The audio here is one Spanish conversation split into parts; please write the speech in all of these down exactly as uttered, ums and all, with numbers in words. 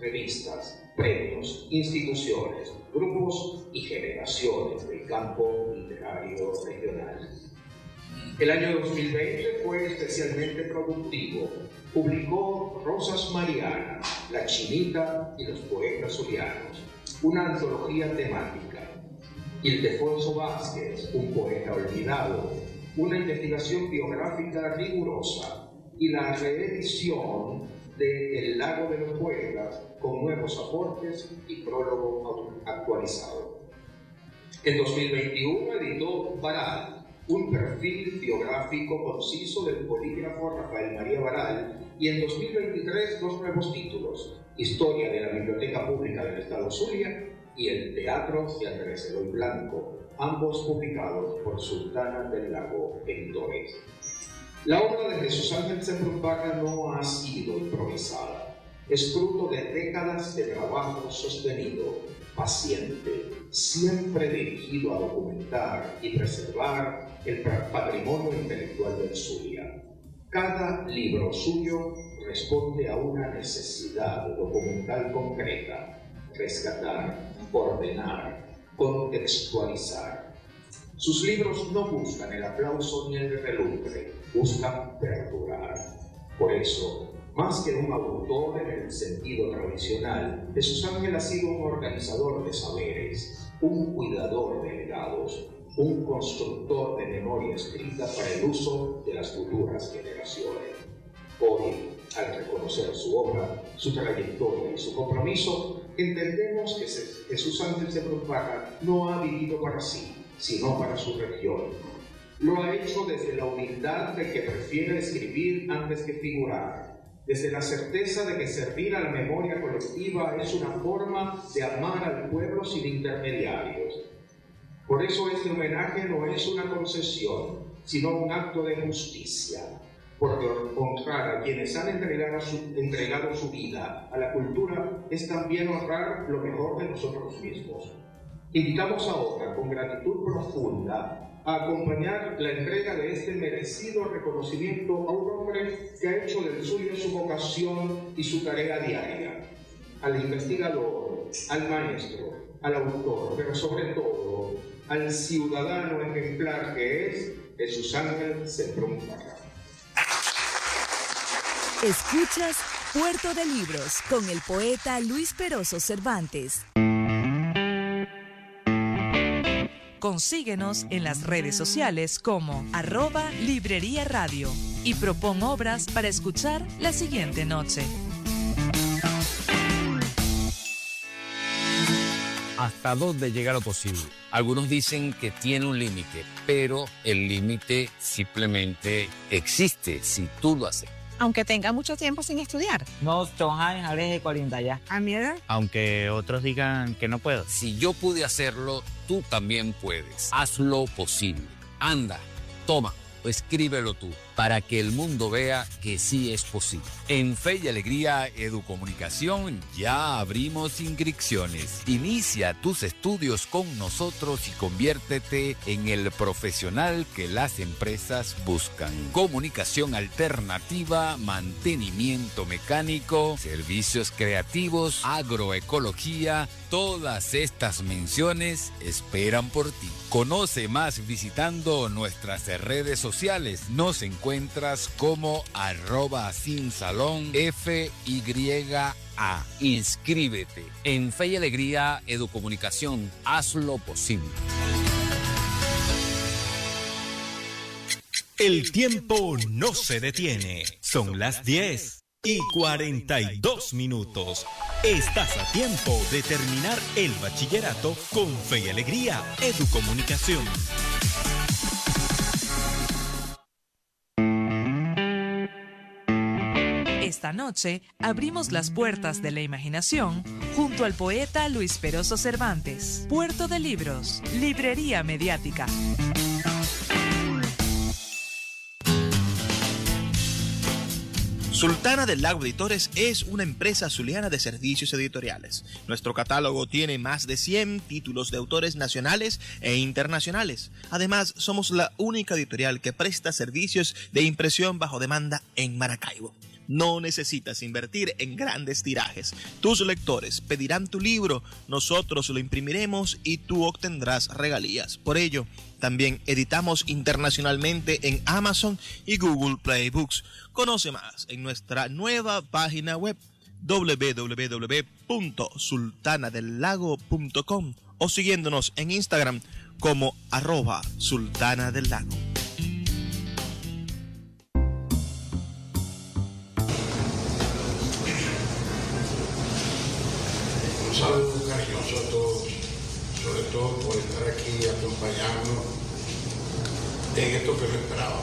revistas, premios, instituciones, grupos y generaciones del campo literario regional. El año dos mil veinte fue especialmente productivo. Publicó Rosas Mariana, La Chinita y los poetas zulianos, una antología temática. Ildefonso Vázquez, un poeta olvidado, una investigación biográfica rigurosa y la reedición de El Lago de los Poetas con nuevos aportes y prólogo actualizado. En dos mil veintiuno editó Baral, un perfil biográfico conciso del polígrafo Rafael María Baral, y en dos mil veintitrés dos nuevos títulos: Historia de la Biblioteca Pública del Estado Zulia y El Teatro de Andrés Eloy Blanco, ambos publicados por Sultana del Lago Editores. La obra de Jesús Ángel Semprún-Parra no ha sido improvisada. Es fruto de décadas de trabajo sostenido, paciente, siempre dirigido a documentar y preservar el patrimonio intelectual del Zulia. Cada libro suyo responde a una necesidad documental concreta: rescatar, ordenar, contextualizar. Sus libros no buscan el aplauso ni el relumbre, buscan perdurar. Por eso, más que un autor en el sentido tradicional, Jesús Ángel ha sido un organizador de saberes, un cuidador de legados, un constructor de memoria escrita para el uso de las futuras generaciones. Hoy, al reconocer su obra, su trayectoria y su compromiso, entendemos que Jesús Ángel Semprún-Parra no ha vivido para sí, sino para su región. Lo ha hecho desde la humildad de que prefiere escribir antes que figurar, desde la certeza de que servir a la memoria colectiva es una forma de amar al pueblo sin intermediarios. Por eso este homenaje no es una concesión, sino un acto de justicia, porque honrar a quienes han entregado su, entregado su vida a la cultura es también honrar lo mejor de nosotros mismos. Invitamos ahora, con gratitud profunda, a acompañar la entrega de este merecido reconocimiento a un hombre que ha hecho del suyo su vocación y su tarea diaria, al investigador, al maestro, al autor, pero sobre todo al ciudadano ejemplar que es Jesús Ángel Semprún-Parra. Escuchas Puerto de Libros con el poeta Luis Peroso Cervantes. Consíguenos en las redes sociales como arroba Librería Radio y propon obras para escuchar la siguiente noche. ¿Hasta dónde llega lo posible? Algunos dicen que tiene un límite, pero el límite simplemente existe si tú lo haces. Aunque tenga mucho tiempo sin estudiar. No, Tojan, Alex de cuarenta ya. ¿A mi edad? Aunque otros digan que no puedo. Si yo pude hacerlo, tú también puedes. Hazlo posible. Anda, toma, escríbelo tú, para que el mundo vea que sí es posible. En Fe y Alegría Educomunicación ya abrimos inscripciones. Inicia tus estudios con nosotros y conviértete en el profesional que las empresas buscan. Comunicación alternativa, mantenimiento mecánico, servicios creativos, agroecología, todas estas menciones esperan por ti. Conoce más visitando nuestras redes sociales. Nos encuentras como arroba sin salón F Y A. Inscríbete en Fe y Alegría Educomunicación. Hazlo posible. El tiempo no se detiene. Son las diez y cuarenta y dos minutos. Estás a tiempo de terminar el bachillerato con Fe y Alegría Educomunicación. Esta noche abrimos las puertas de la imaginación junto al poeta Luis Peroso Cervantes. Puerto de Libros, Librería Mediática. Sultana del Lago Editores es una empresa zuliana de servicios editoriales. Nuestro catálogo tiene más de cien títulos de autores nacionales e internacionales. Además, somos la única editorial que presta servicios de impresión bajo demanda en Maracaibo. No necesitas invertir en grandes tirajes. Tus lectores pedirán tu libro, nosotros lo imprimiremos y tú obtendrás regalías. Por ello, también editamos internacionalmente en Amazon y Google Play Books. Conoce más en nuestra nueva página web doble u doble u doble u punto sultana del lago punto com o siguiéndonos en Instagram como arroba sultana del lago. Un saludo cariñoso a todos, sobre todo por estar aquí acompañándonos en esto que no esperaba.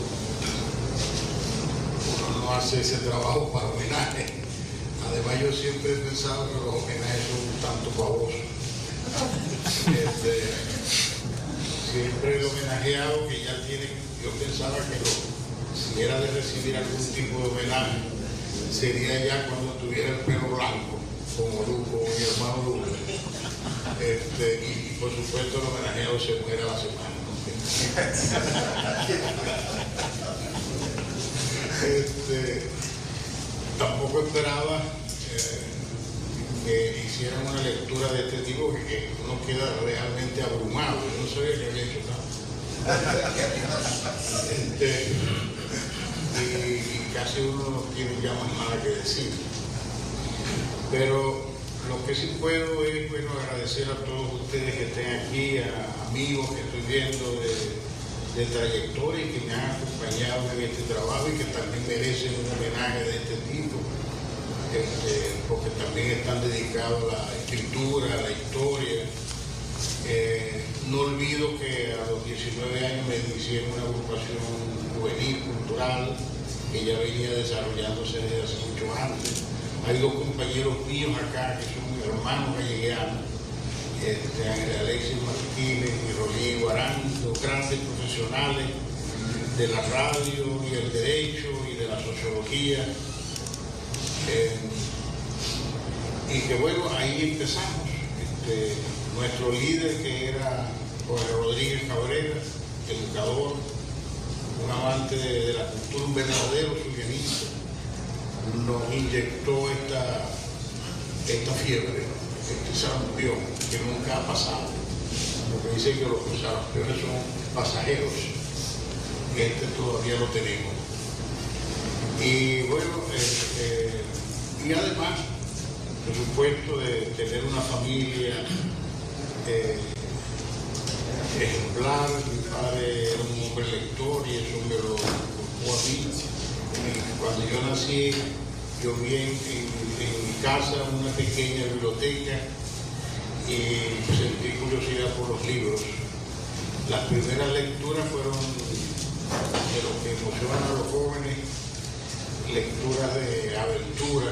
Uno no hace ese trabajo para homenaje. Además, yo siempre he pensado que los homenajes son un tanto pavosos. Este, siempre el homenajeado que ya tiene, yo pensaba que lo, si era de recibir algún tipo de homenaje, sería ya cuando tuviera el pelo blanco, como Luco, mi hermano Luco. Este, y, y por supuesto el homenajeado se muere a la semana. este, tampoco esperaba eh, que hicieran una lectura de este tipo, que, que uno queda realmente abrumado. Yo no sabía que había hecho nada. este, y, y casi uno no tiene ya más nada que decir. Pero lo que sí puedo es, bueno, agradecer a todos ustedes que estén aquí, a amigos que estoy viendo de, de trayectoria y que me han acompañado en este trabajo y que también merecen un homenaje de este tipo, este, porque también están dedicados a la escritura, a la historia. Eh, no olvido que a los diecinueve años me inicié en una agrupación juvenil, cultural, que ya venía desarrollándose desde hace mucho antes. Hay dos compañeros míos acá que son mis hermanos galleguianos, este, Ángel Alexis Martínez y Rodrigo Arán, dos grandes profesionales de la radio y el derecho y de la sociología. Eh, y que bueno, ahí empezamos. Este, nuestro líder, que era Jorge Rodríguez Cabrera, educador, un amante de, de la cultura, un verdadero zulianista, nos inyectó esta, esta fiebre, este sarampión que nunca ha pasado, porque dicen que los sarampiones son pasajeros, este todavía lo tenemos. Y bueno, este, y además, por supuesto, de tener una familia eh, ejemplar. Mi padre era un hombre lector y eso me lo culpó a mí. Cuando yo nací, yo vi en, en, en mi casa una pequeña biblioteca y sentí curiosidad por los libros. Las primeras lecturas fueron de lo que emocionan a los jóvenes, lecturas de aventura,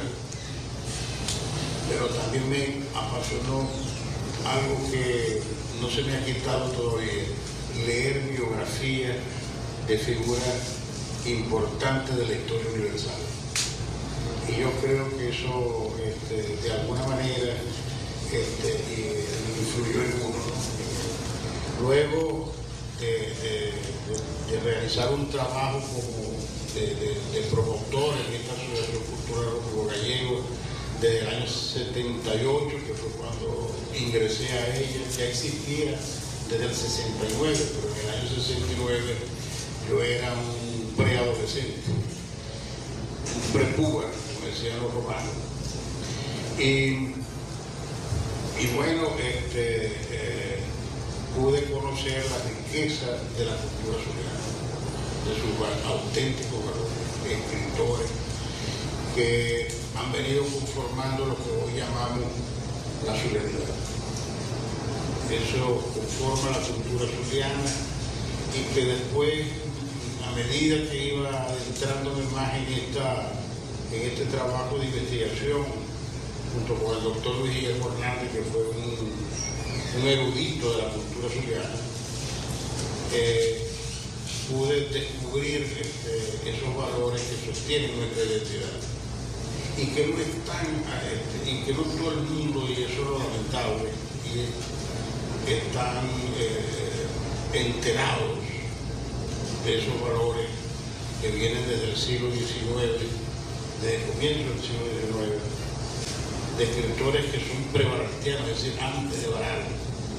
pero también me apasionó algo que no se me ha quitado todavía, leer biografías de figuras importante de la historia universal. Y yo creo que eso este, de alguna manera este, influyó en uno, ¿no? Luego de, de, de, de realizar un trabajo como de, de, de promotor en esta Asociación Cultural Rómulo Gallego desde el año setenta y ocho, que fue cuando ingresé a ella, ya existía desde el sesenta y nueve, pero en el año sesenta y nueve yo era un preadolescente, un prepúber, como decían los romanos. Y, y bueno, este, eh, pude conocer la riqueza de la cultura zuliana, de sus auténticos escritores que han venido conformando lo que hoy llamamos la zulianidad. Eso conforma la cultura zuliana y que después, a medida que iba adentrándome más en, esta, en este trabajo de investigación, junto con el doctor Luis Guillermo Hernández, que fue un, un erudito de la cultura zuliana, eh, pude descubrir este, esos valores que sostienen nuestra identidad y que no están, este, y que no todo el mundo, y eso es lo lamentable, y están eh, enterados de esos valores que vienen desde el siglo diecinueve de comienzo del siglo diecinueve, de escritores que son pre-baraltianos, es decir, antes de Baral,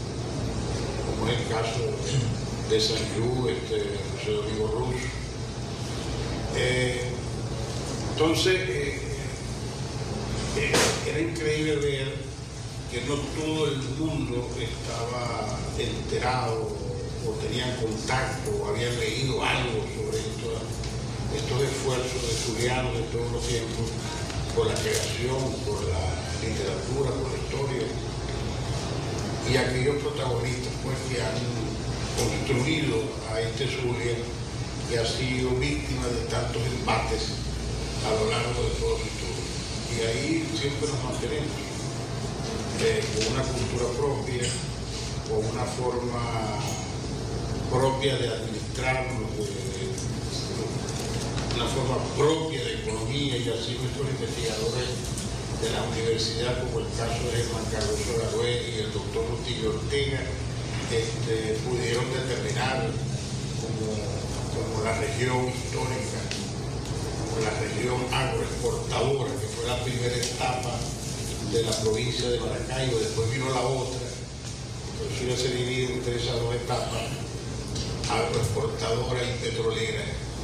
como es el caso de Sanjou, este, José Domingo Rus. Eh, entonces, eh, eh, era increíble ver que no todo el mundo estaba enterado o tenían contacto o habían leído algo sobre esto, estos esfuerzos de zulianos de todos los tiempos por la creación, por la literatura, por la historia, y aquellos protagonistas pues que han construido a este Zulia que ha sido víctima de tantos embates a lo largo de todo su historia. Y ahí siempre nos mantenemos eh, con una cultura propia, con una forma propia de administrarnos, de, de, una forma propia de economía, y así nuestros investigadores de la universidad, como el caso de Juan Carlos Sogarué y el doctor Rutilio Ortega, este, pudieron determinar como, como la región histórica, como la región agroexportadora, que fue la primera etapa de la provincia de Maracaibo. Después vino la otra, entonces se divide entre esas dos etapas, agroexportadora y petrolera,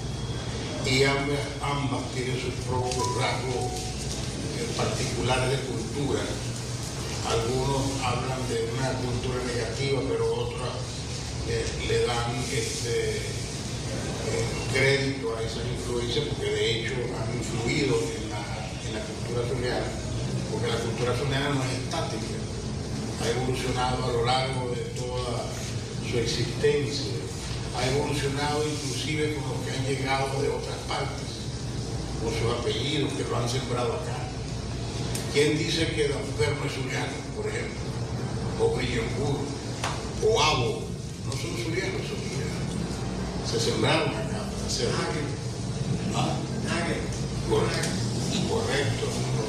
y ambas, ambas tienen sus propios rasgos particulares de cultura. Algunos hablan de una cultura negativa, pero otros eh, le dan este, eh, crédito a esas influencias, porque de hecho han influido en la, en la cultura zuliana, porque la cultura zuliana no es estática, ha evolucionado a lo largo de toda su existencia, ha evolucionado inclusive con los que han llegado de otras partes, con sus apellidos que lo han sembrado acá. ¿Quién dice que Don Fermo es zuliano, por ejemplo? O Brillambur, o Abo, no son zulianos, son zulianos. Se sembraron acá para hacer. ¿Ah? Correcto. Correcto.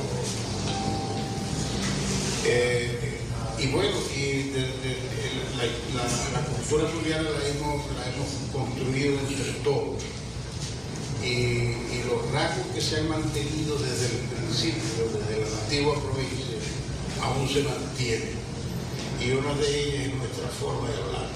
Eh, y bueno, y de, de, de, la, la, la cultura zuliana la hemos, la hemos construido entre todos. Y, y los rasgos que se han mantenido desde el principio, desde la antigua provincia, aún se mantienen. Y una de ellas es nuestra forma de hablar.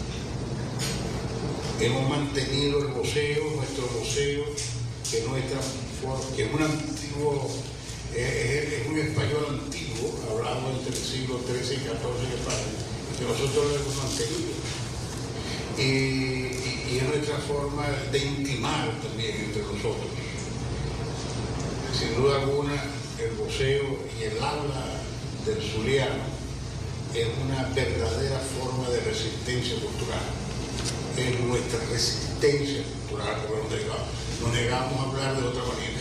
Hemos mantenido el voceo, nuestro voceo, que, nuestra, que es un antiguo, eh, es un español antiguo, hablado entre el siglo trece y catorce en España, que nosotros lo hemos mantenido. Y, y, y es nuestra forma de intimar también entre nosotros. Sin duda alguna, el voceo y el habla del zuliano es una verdadera forma de resistencia cultural. Es nuestra resistencia cultural, porque nos negamos, nos negamos a hablar de otra manera.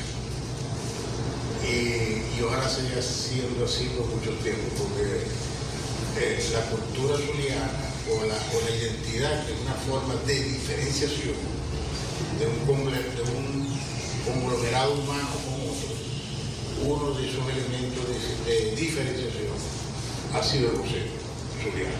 Y, y ojalá siga siendo así por mucho tiempo, porque eh, la cultura zuliana o la, o la identidad, que es una forma de diferenciación de un, de un conglomerado humano con otro, uno de esos elementos de, de diferenciación ha sido el voceo zuliano.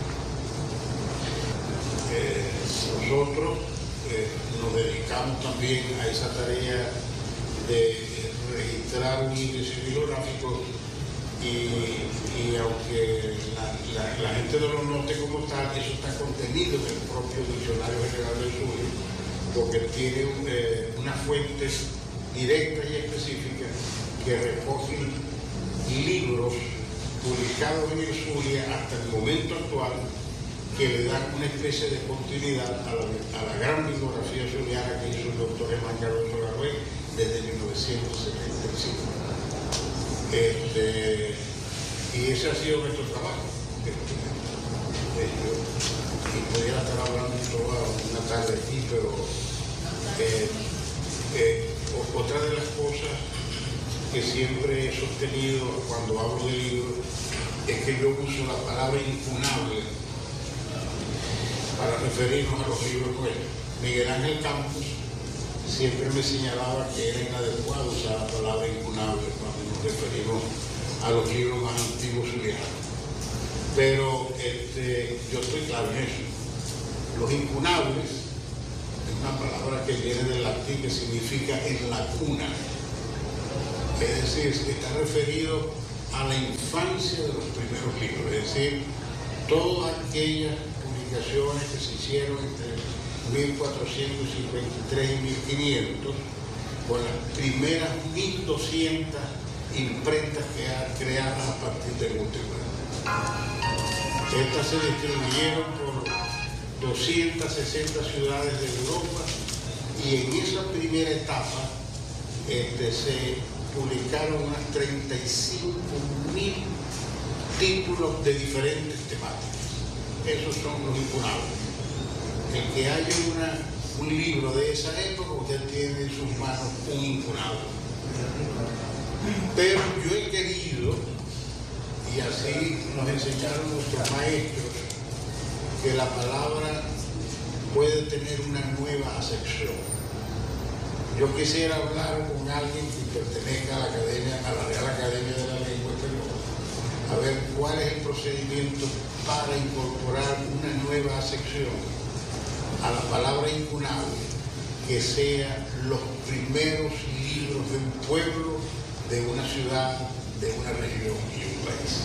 Eh, nosotros eh, nos dedicamos también a esa tarea de registrar un índice bibliográfico. Y, y aunque la, la, la gente no lo note como tal, eso está contenido en el propio Diccionario General del Zulia, porque tiene eh, unas fuentes directas y específicas que recogen libros publicados en el Zulia hasta el momento actual, que le dan una especie de continuidad a la, a la gran bibliografía zuliana que hizo el doctor Juan Carlos Sogarué desde mil novecientos setenta y cinco. Este, y ese ha sido nuestro trabajo. Este, yo, y pudiera estar hablando toda una tarde aquí, pero eh, eh, otra de las cosas que siempre he sostenido cuando hablo de libros es que yo uso la palabra incunable para referirnos a los libros nuestros. Miguel Ángel Campos siempre me señalaba que era inadecuado usar la palabra incunable cuando nos referimos a los libros más antiguos zulianos. Pero este, yo estoy claro en eso. Los incunables es una palabra que viene del latín, que significa en la cuna. Es decir, está referido a la infancia de los primeros libros, es decir, todas aquellas publicaciones que se hicieron entre mil cuatrocientos cincuenta y tres y mil quinientos, con las primeras mil doscientas imprentas creadas a partir de Gutenberg. Estas se distribuyeron por doscientas sesenta ciudades de Europa y en esa primera etapa este, se publicaron unas treinta y cinco mil títulos de diferentes temáticas. Esos son los incunables. El que haya una, un libro de esa época, usted tiene en sus manos un incunable. Pero yo he querido, y así nos enseñaron nuestros maestros, que la palabra puede tener una nueva acepción. Yo quisiera hablar con alguien que pertenezca a la academia, a la Real Academia de la Lengua Española, a ver cuál es el procedimiento para incorporar una nueva acepción a la palabra incunable, que sea los primeros libros de un pueblo, de una ciudad, de una región y un país.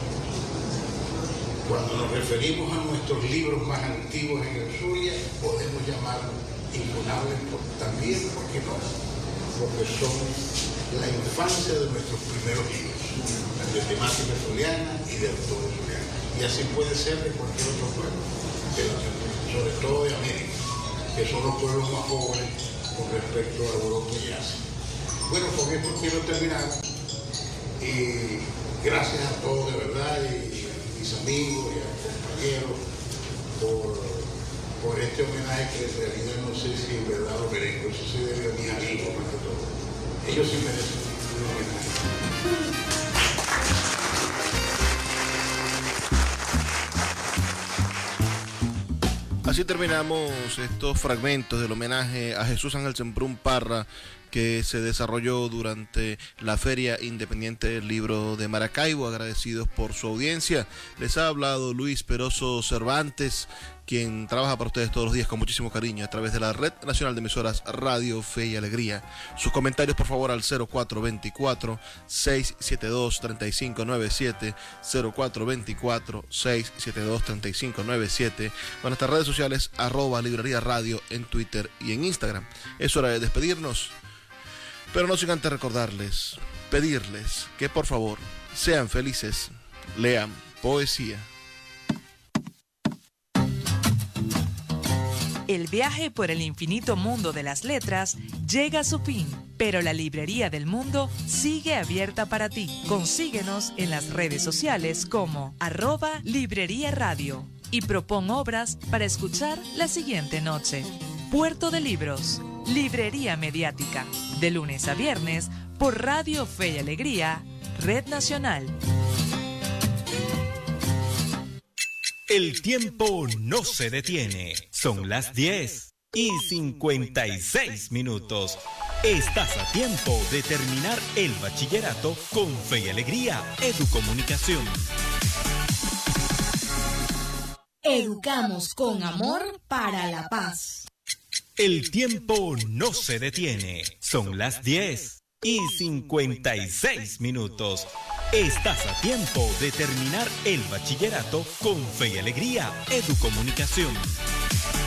Cuando nos referimos a nuestros libros más antiguos en el Zulia, podemos llamarlos incunables también, ¿por qué no? Porque son la infancia de nuestros primeros libros, de temática zuliana y de autores zulianos. Y así puede ser de cualquier otro pueblo, pero sobre todo de América, que son los pueblos más jóvenes con respecto a Europa y Asia. Bueno, con esto quiero terminar. Y gracias a todos de verdad, y a mis amigos y a mis compañeros por, por este homenaje que en realidad no sé si en verdad lo merezco. Eso se debe a mis amigos más que todo. Ellos sí merecen un homenaje. Así terminamos estos fragmentos del homenaje a Jesús Ángel Semprún Parra, que se desarrolló durante la Feria Independiente del Libro de Maracaibo. Agradecidos por su audiencia. Les ha hablado Luis Peroso Cervantes, quien trabaja para ustedes todos los días con muchísimo cariño a través de la Red Nacional de Emisoras Radio Fe y Alegría. Sus comentarios, por favor, al cero cuatro dos cuatro, seis siete dos, tres cinco nueve siete, cero cuatro dos cuatro, seis siete dos, tres cinco nueve siete, o en nuestras redes sociales, arroba Librería Radio en Twitter y en Instagram. Es hora de despedirnos, pero no sin antes recordarles, pedirles que por favor sean felices, lean poesía. El viaje por el infinito mundo de las letras llega a su fin, pero la Librería del Mundo sigue abierta para ti. Consíguenos en las redes sociales como arroba Librería Radio y propon obras para escuchar la siguiente noche. Puerto de Libros, Librería Mediática, de lunes a viernes por Radio Fe y Alegría, Red Nacional. El tiempo no se detiene. Son las diez y cincuenta y seis minutos. Estás a tiempo de terminar el bachillerato con Fe y Alegría Educomunicación. Educamos con amor para la paz. El tiempo no se detiene. Son las diez y cincuenta y seis minutos. Estás a tiempo de terminar el bachillerato con Fe y Alegría Educomunicación.